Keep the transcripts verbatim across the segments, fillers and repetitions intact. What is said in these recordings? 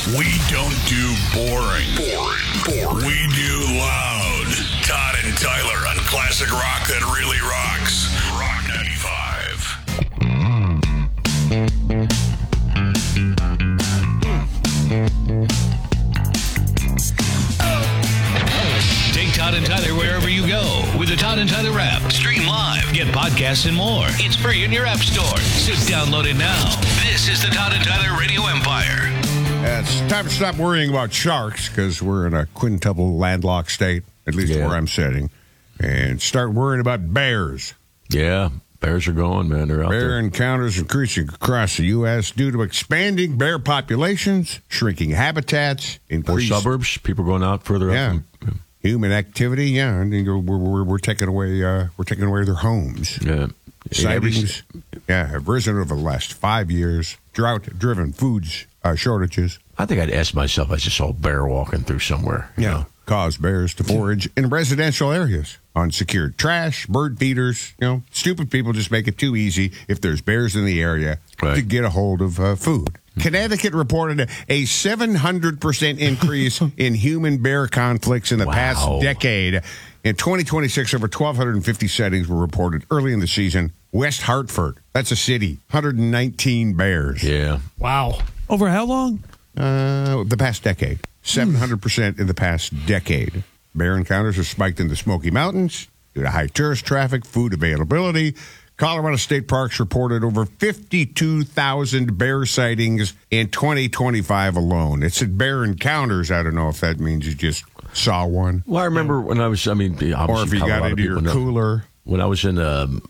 We don't do boring. Boring. Boring. We do loud. Todd and Tyler on classic rock that really rocks. Rock ninety-five. Take Todd and Tyler wherever you go with the Todd and Tyler app. Stream live, get podcasts and more. It's free in your app store. So download it now. This is the Todd and Tyler Radio Empire. Uh, it's time to stop worrying about sharks because we're in a quintuple landlocked state, at least Yeah. where I'm sitting, and start worrying about bears. Yeah, bears are going, man. They're out Bear there. encounters increasing across the U S due to expanding bear populations, shrinking habitats, More increased suburbs, people going out further Yeah. up. From, human activity. Yeah, and you know, we're, we're we're taking away uh, we're taking away their homes. yeah. Sightings, yeah, have risen over the last five years. Drought-driven foods uh, shortages. I think I'd ask myself, I just saw a bear walking through somewhere. You Yeah, know? cause bears to forage in residential areas, unsecured trash, bird feeders. You know, stupid people just make it too easy if there's bears in the area Right. to get a hold of uh, food. Connecticut reported a seven hundred percent increase in human-bear conflicts in the Wow. past decade. In twenty twenty-six, over twelve fifty sightings were reported early in the season. West Hartford, that's a city, one hundred nineteen bears. Yeah. Wow. Over how long? Uh, the past decade. seven hundred percent in the past decade. Bear encounters have spiked in the Smoky Mountains due to high tourist traffic, food availability. Colorado State Parks reported over fifty-two thousand bear sightings in twenty twenty-five alone. It said bear encounters. I don't know if that means you just saw one. Well, I remember when I was, I mean, obviously Or if you got Colorado into your people know- cooler. When I was in, um,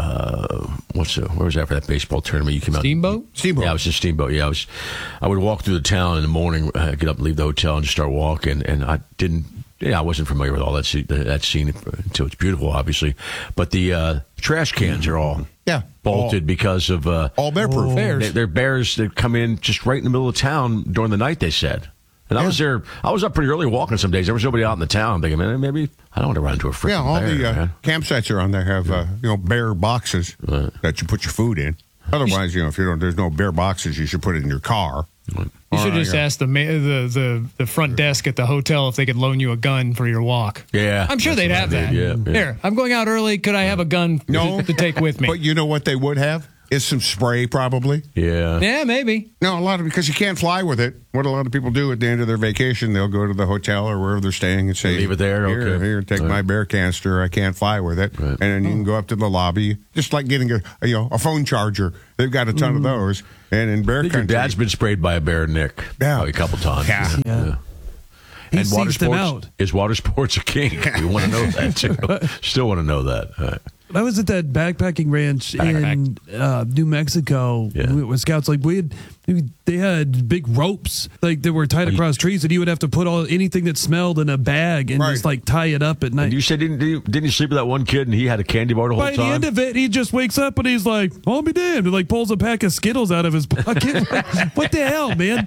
uh, what's the, where was that for that baseball tournament? You came out. Steamboat? Steamboat. Yeah, I was in Steamboat. Yeah, I was. I would walk through the town in the morning, uh, get up and leave the hotel and just start walking. And I didn't. Yeah, I wasn't familiar with all that scene, that scene until it's beautiful, obviously. But the uh, trash cans are all Yeah. bolted All, because of uh, all bear-proof. Bears. they, they're bears that come in just right in the middle of town during the night. They said. And I was there. I was up pretty early walking some days. There was nobody out in the town. I'm thinking, man, maybe I don't want to run into a freaking Yeah, all bear. the uh, man. campsites around there have uh, you know bear boxes Right. that you put your food in. Otherwise, you know, if you don't, there's no bear boxes, you should put it in your car. You should Or, just uh, ask the, ma- the the the front desk at the hotel if they could loan you a gun for your walk. Yeah, I'm sure that's they'd what I have did, that. yeah, yeah. Here, I'm going out early. Could I have a gun No. to, to take with me? But you know what they would have is some spray, probably. Yeah. Yeah, maybe. No, a lot of because you can't fly with it. What a lot of people do at the end of their vacation, they'll go to the hotel or wherever they're staying and say, Leave it there? Here, Okay. here, take Right. my bear canister. I can't fly with it." Right. And then you can go up to the lobby, just like getting a, a, you know a phone charger. They've got a ton of those. And in bear I think your country, dad's been sprayed by a bear, Nick. Yeah. Probably a couple times. Yeah. Yeah. He And water seeks them sports out. is water sports a kink. We want to know that too. Still want to know that. All right. I was at that backpacking ranch in uh, New Mexico Yeah. with scouts. Like we had, they had big ropes like that were tied you- across trees, and you would have to put all anything that smelled in a bag and Right. just like tie it up at night. And you said didn't didn't you, didn't you sleep with that one kid and he had a candy bar the whole By the time? end of it, he just wakes up and he's like, "I'll be damned!" and like pulls a pack of Skittles out of his pocket. What the hell, man?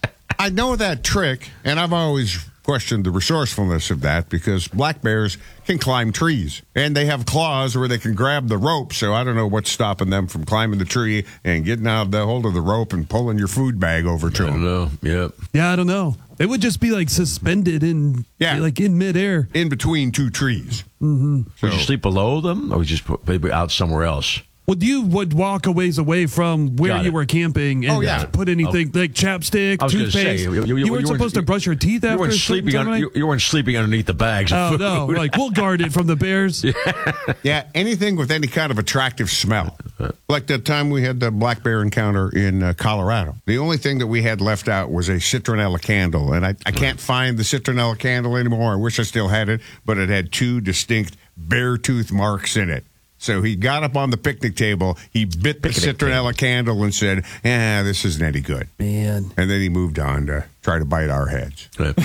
I know that trick, and I've always questioned the resourcefulness of that because black bears can climb trees and they have claws where they can grab the rope. So I don't know what's stopping them from climbing the tree and getting out of the hold of the rope and pulling your food bag over to I don't them. know. Yep. Yeah, I don't know. It would just be like suspended in, Yeah. like in midair. In between two trees. Mm-hmm. Would you sleep below them, or would you just put maybe out somewhere else? Well, you would walk a ways away from where Got you it. were camping and Oh, yeah. put anything like chapstick, I was gonna toothpaste. say, you- you, you- you- weren't you supposed weren't- to brush your teeth You after weren't a certain sleeping. time On, of you, you weren't sleeping underneath the bags of night? food. Oh no! Like we'll guard it from the bears. Yeah, anything with any kind of attractive smell. Like the time we had the black bear encounter in uh, Colorado. The only thing that we had left out was a citronella candle. And I, I can't find the citronella candle anymore. I wish I still had it, but it had two distinct bear tooth marks in it. So he got up on the picnic table, he bit the Picnic citronella candle and said, "Eh, this isn't any good." Man, And then he moved on to try to bite our heads. Right.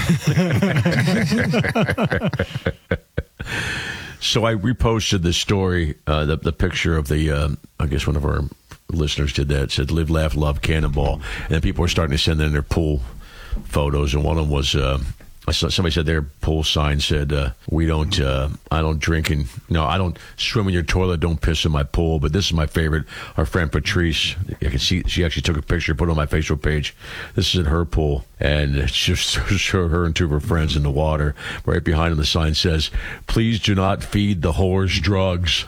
So I reposted the story, uh, the, the picture of the, um, I guess one of our listeners did that. It said, "Live, laugh, love, Cannonball." And then people were starting to send in their pool photos. And one of them was uh, I saw, somebody said their pool sign said, uh, "We don't, uh, I don't drink and no, I don't swim in your toilet. Don't piss in my pool." But this is my favorite. Our friend Patrice, I can see she actually took a picture, put it on my Facebook page. This is in her pool, and it's just showed her and two of her friends in the water. Right behind them, the sign says, "Please do not feed the whores drugs."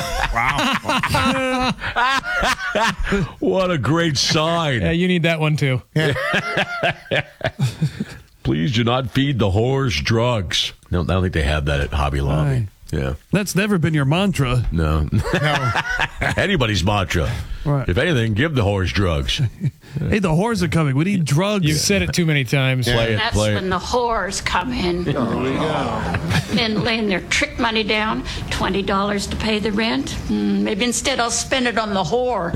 Wow. What a great sign! Yeah, you need that one too. Please do not feed the whores drugs. No, I don't think they have that at Hobby Lobby. Right. Yeah. That's never been your mantra. No. No. Anybody's mantra. Right. If anything, give the whores drugs. Hey, the whores are coming. We need drugs. You've said it too many times. Play it, That's play when it. the whores come in. Here we go. Men laying their trick money down, twenty dollars to pay the rent. Hmm, maybe instead I'll spend it on the whore.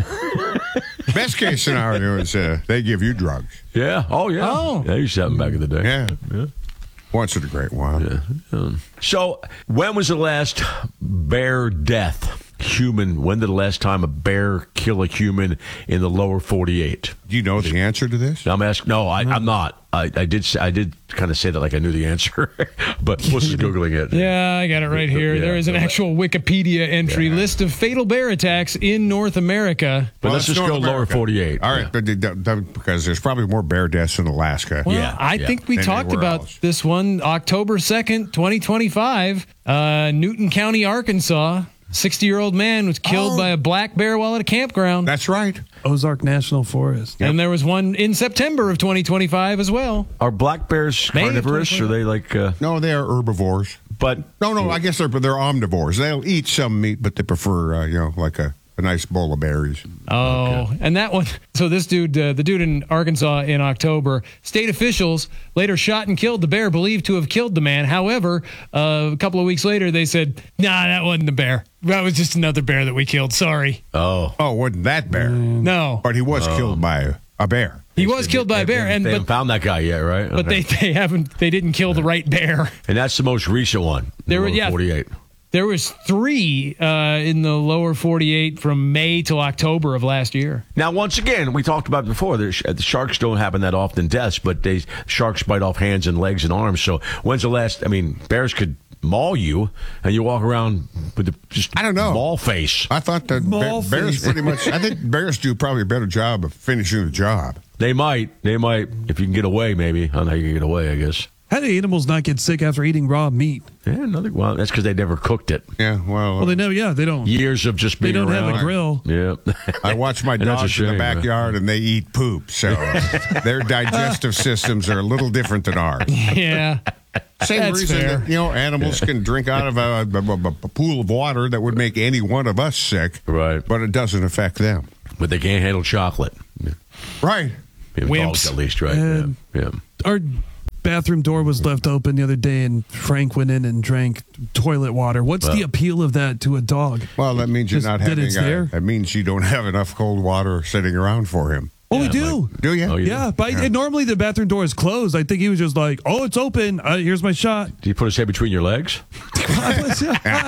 Best case scenario is uh, they give you drugs. Yeah. Oh, yeah. Oh. Yeah, you used to have them back in the day. Yeah. Yeah. Once in a great while. Yeah. Um, So, when was the last bear death? Human. When did the last time a bear kill a human in the lower forty-eight? Do you know the answer to this? I'm asking. No, I, I'm not. I, I did. Say, I did kind of say that like I knew the answer, but Puss is googling it. Yeah, I got it right here. Yeah. There is an actual Wikipedia entry Yeah. list of fatal bear attacks in North America. But Well, let's it's just go North lower America. forty-eight. All right, Yeah. but the- the- the- because there's probably more bear deaths in Alaska. Well, Yeah, I yeah. think we Than talked anywhere about else. this one October second, twenty twenty-five. Uh, Newton County, Arkansas. sixty-year-old man was killed Oh. by a black bear while at a campground. That's right. Ozark National Forest. And there was one in September of twenty twenty-five as well. Are black bears May of carnivorous? Are they like? Uh, No, they are herbivores. but No, no, I guess they're they're omnivores. They'll eat some meat, but they prefer, uh, you know, like a, a nice bowl of berries. Oh, and that one. So this dude, uh, the dude in Arkansas in October, state officials later shot and killed the bear believed to have killed the man. However, uh, a couple of weeks later, they said, nah, that wasn't the bear. That was just another bear that we killed. Sorry. oh, Oh, wasn't that bear? No. But he was killed by a, a bear. He was killed by a bear, and they haven't but, found that guy yet, right? but Okay. they, they haven't they didn't kill the right bear. and that's the most recent one. There were- lower yeah. forty-eight. There was three uh, in the lower forty-eight from May till October of last year. Now, once again, we talked about it before. The, sh- the sharks don't happen that often, deaths, but they sharks bite off hands and legs and arms. So, when's the last? I mean, bears could maul you, and you walk around with the, just I don't know. maul face. I thought that Small ba- bears face. pretty much. I think bears do probably a better job of finishing the job. They might, they might, if you can get away, maybe. I don't know how you can get away, I guess. How do animals not get sick after eating raw meat? Yeah, another. Well, that's because they never cooked it. Yeah, well, Well, they know, yeah, they don't. Years of just They being don't around. have a grill. Yeah. I watch my And that's a dogs in the shame, right? backyard, and they eat poop, so their digestive systems are a little different than ours. Yeah. Same That's reason fair. that you know animals can drink out of a, a, a, a pool of water that would make any one of us sick, Right. but it doesn't affect them. But they can't handle chocolate. Yeah. Right. Wimps. Dogs, at least, right? And- yeah. yeah. Our bathroom door was left open the other day, and Frank went in and drank toilet water. What's the Well- appeal of that to a dog? Well, that means you're Just not that having. it's A, there? that means you don't have enough cold water sitting around for him. Oh, we Yeah, do. Do you? Oh, you Yeah, but and normally the bathroom door is closed. I think he was just like, "Oh, it's open. Uh, here's my shot." Do you put his head between your legs? I was,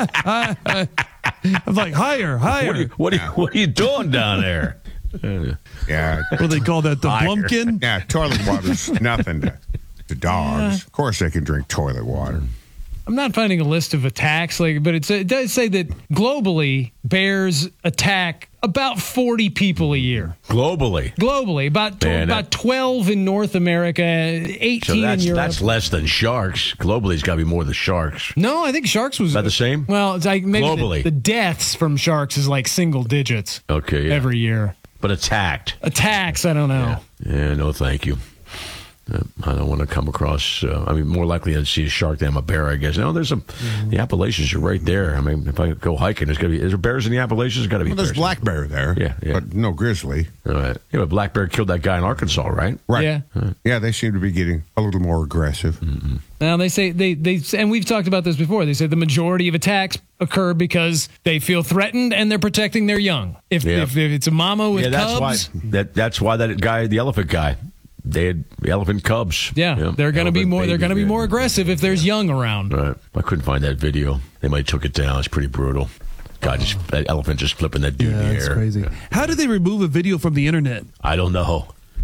I'm like, higher, higher. What are you, what are you, what are you doing down there? Uh, Yeah. What do they call that? The Higher. blumpkin? Yeah. Toilet water's nothing to, to dogs. Of course, they can drink toilet water. I'm not finding a list of attacks, like, but it's, it does say that globally, bears attack about forty people a year. globally. Globally, about Man, about twelve in North America, eighteen So that's in Europe. that's less than sharks. Globally, it's got to be more than sharks. no, I think sharks was Is that the same? Well, it's like maybe Globally. the, the deaths from sharks is like single digits Okay, yeah. every year. But attacked. Attacks, I don't know. Yeah, no, thank you. Uh, I don't want to come across. Uh, I mean, more likely to see a shark than a bear, I guess. No, there's some. The Appalachians are right there. I mean, if I go hiking, there's gonna be. Is there bears in the Appalachians? There's got to be. Well, there's bears. black bear there. Yeah, yeah. But no grizzly. All right. Yeah, but black bear killed that guy in Arkansas, right? Right. Yeah. Yeah, they seem to be getting a little more aggressive. Now they say they they and we've talked about this before. They say the majority of attacks occur because they feel threatened and they're protecting their young. If Yeah. if, if it's a mama with yeah, that's cubs, why. That that's why that guy, the elephant guy, they had elephant cubs. yeah, they're going to be elephant more they're babies, going to be yeah. more aggressive if there's young around. Right. I couldn't find that video. They might have took it down. It's pretty brutal. Guy just that elephant just flipping that dude Yeah, in the that's air. crazy. How do they remove a video from the internet? I don't know.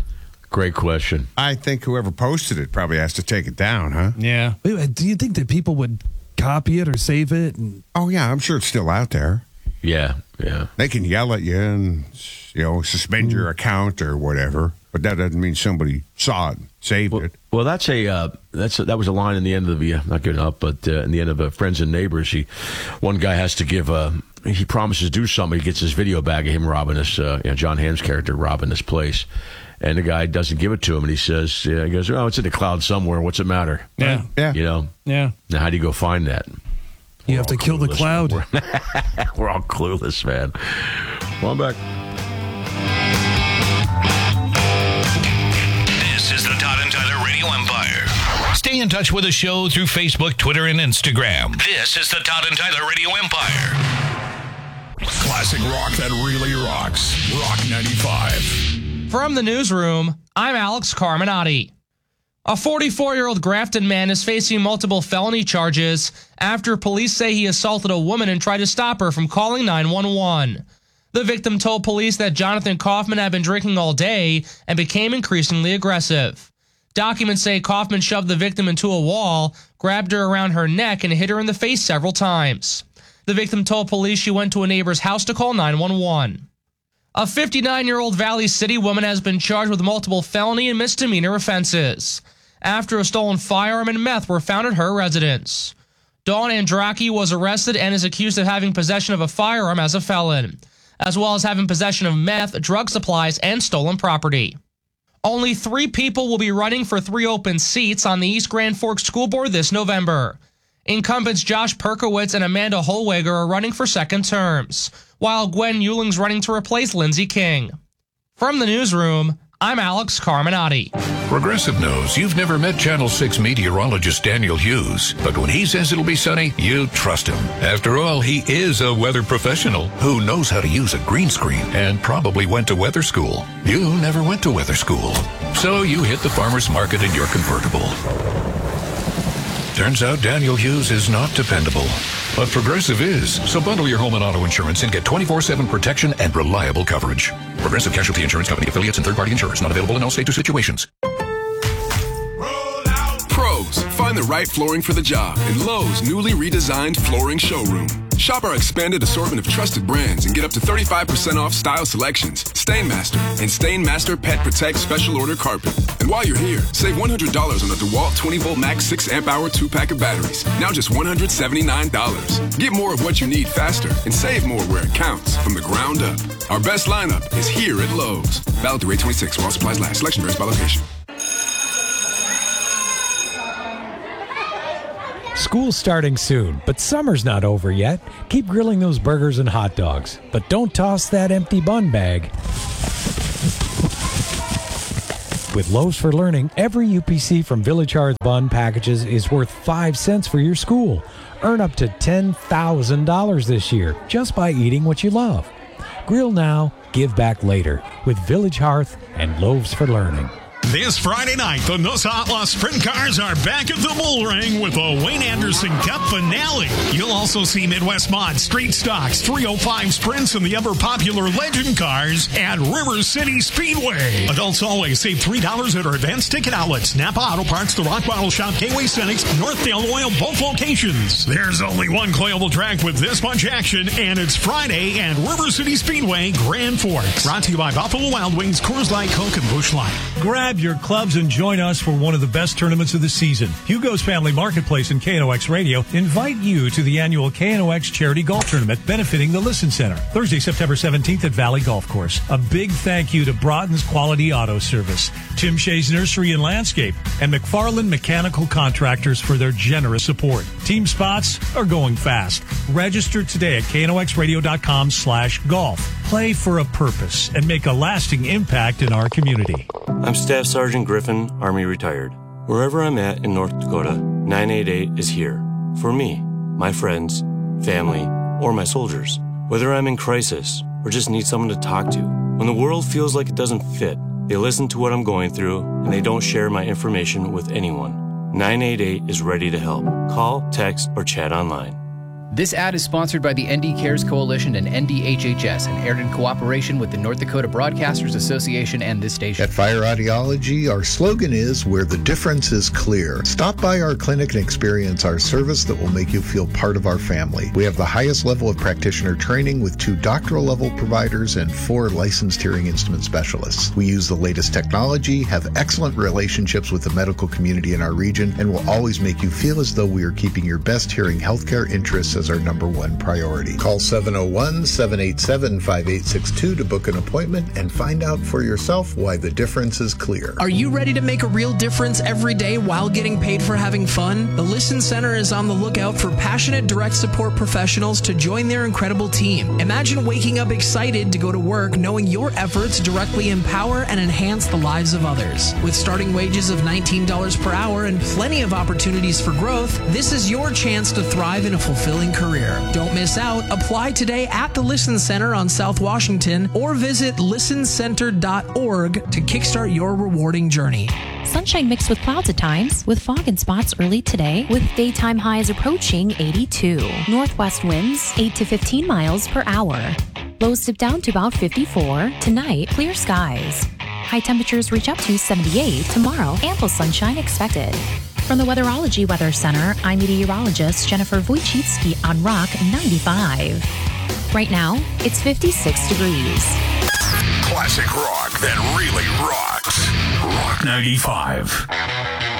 Great question. I think whoever posted it probably has to take it down, huh? Yeah. Wait, do you think that people would copy it or save it? And Oh, yeah, I'm sure it's still out there. Yeah, yeah. They can yell at you and, you know, suspend your account or whatever, but that doesn't mean somebody saw it, saved Well, it. well that's a uh, that's a, that was a line in the end of the uh, not giving up, but uh, in the end of uh, Friends and Neighbors, he one guy has to give uh, he promises to do something. He gets his video back of him robbing this, uh, you know, John Hamm's character robbing this place, and the guy doesn't give it to him, and he says, yeah, he goes, "Oh, it's in the cloud somewhere. What's it matter?" Yeah. Yeah. You know. Yeah. Now, how do you go find that? you We're have to all kill the clueless. cloud. We're, we're all clueless, man. Well, I'm back. This is the Todd and Tyler Radio Empire. Stay in touch with the show through Facebook, Twitter, and Instagram. This is the Todd and Tyler Radio Empire. Classic rock that really rocks. Rock ninety-five. From the newsroom, I'm Alex Carminati. A forty-four-year-old Grafton man is facing multiple felony charges after police say he assaulted a woman and tried to stop her from calling nine one one. The victim told police that Jonathan Kaufman had been drinking all day and became increasingly aggressive. Documents say Kaufman shoved the victim into a wall, grabbed her around her neck, and hit her in the face several times. The victim told police she went to a neighbor's house to call nine one one. A fifty-nine-year-old Valley City woman has been charged with multiple felony and misdemeanor offenses after a stolen firearm and meth were found at her residence. Dawn Andraki was arrested and is accused of having possession of a firearm as a felon, as well as having possession of meth, drug supplies, and stolen property. Only three people will be running for three open seats on the East Grand Forks School Board this November. Incumbents Josh Perkowitz and Amanda Holweger are running for second terms, while Gwen Euling's running to replace Lindsey King. From the newsroom, I'm Alex Carminati. Progressive knows you've never met Channel six meteorologist Daniel Hughes, but when he says it'll be sunny, you trust him. After all, he is a weather professional who knows how to use a green screen and probably went to weather school. You never went to weather school, so you hit the farmer's market in your convertible. Turns out Daniel Hughes is not dependable, but Progressive is. So bundle your home and auto insurance and get twenty-four seven protection and reliable coverage. Progressive Casualty Insurance Company affiliates and third-party insurers not available in all states or situations. Pros, find the right flooring for the job in Lowe's newly redesigned flooring showroom. Shop our expanded assortment of trusted brands and get up to thirty-five percent off style selections, Stainmaster, and Stainmaster Pet Protect Special Order Carpet. And while you're here, save one hundred dollars on the DeWalt twenty volt max six amp hour two pack of batteries. Now just one hundred seventy-nine dollars. Get more of what you need faster and save more where it counts from the ground up. Our best lineup is here at Lowe's. Valid through eight twenty-six while supplies last. Selection varies by location. School's starting soon, but summer's not over yet. Keep grilling those burgers and hot dogs, but don't toss that empty bun bag. With Loaves for Learning, every U P C from Village Hearth bun packages is worth five cents for your school. Earn up to ten thousand dollars this year just by eating what you love. Grill now, give back later with Village Hearth and Loaves for Learning. This Friday night, the Noosa Outlaw Sprint Cars are back at the Bull Ring with a Wayne Anderson Cup finale. You'll also see Midwest Mod, Street Stocks, three oh five Sprints, and the ever-popular Legend Cars at River City Speedway. Adults always save three dollars at our advanced ticket outlets, Napa Auto Parts, the Rock Bottle Shop, Gateway Cenex, Northdale Oil, both locations. There's only one Coyable track with this much action, and it's Friday at River City Speedway, Grand Forks. Brought to you by Buffalo Wild Wings, Coors Light, Coke, and Busch Light. Grab your clubs and join us for one of the best tournaments of the season. Hugo's Family Marketplace and K N O X Radio invite you to the annual K N O X Charity Golf Tournament benefiting the Listen Center, Thursday, September seventeenth at Valley Golf Course. A big thank you to Broughton's Quality Auto Service, Tim Shea's Nursery and Landscape, and McFarland Mechanical Contractors for their generous support. Team spots are going fast. Register today at K N O X radio dot com slash golf. Play for a purpose and make a lasting impact in our community. I'm Staff Sergeant Griffin, Army retired. Wherever I'm at in North Dakota, nine eight eight is here. For me, my friends, family, or my soldiers. Whether I'm in crisis or just need someone to talk to. When the world feels like it doesn't fit, they listen to what I'm going through and they don't share my information with anyone. nine eight eight is ready to help. Call, text, or chat online. This ad is sponsored by the N D Cares Coalition and N D H H S and aired in cooperation with the North Dakota Broadcasters Association and this station. At Fire Audiology, our slogan is where the difference is clear. Stop by our clinic and experience our service that will make you feel part of our family. We have the highest level of practitioner training with two doctoral level providers and four licensed hearing instrument specialists. We use the latest technology, have excellent relationships with the medical community in our region, and will always make you feel as though we are keeping your best hearing healthcare interests as our number one priority. Call seven oh one, seven eight seven, five eight six two to book an appointment and find out for yourself why the difference is clear. Are you ready to make a real difference every day while getting paid for having fun? The Listen Center is on the lookout for passionate direct support professionals to join their incredible team. Imagine waking up excited to go to work knowing your efforts directly empower and enhance the lives of others. With starting wages of nineteen dollars per hour and plenty of opportunities for growth, this is your chance to thrive in a fulfilling career. Don't miss out. Apply today at the Listen Center on South Washington or visit listen center dot org to kickstart your rewarding journey. Sunshine mixed with clouds at times, with fog and spots early today, with daytime highs approaching eighty-two. Northwest winds eight to fifteen miles per hour. Lows dip down to about fifty-four. Tonight, clear skies. High temperatures reach up to seventy-eight. Tomorrow, ample sunshine expected. From the Weatherology Weather Center, I'm meteorologist Jennifer Wojcicki on Rock ninety-five. Right now, it's fifty-six degrees. Classic rock that really rocks. Rock ninety-five.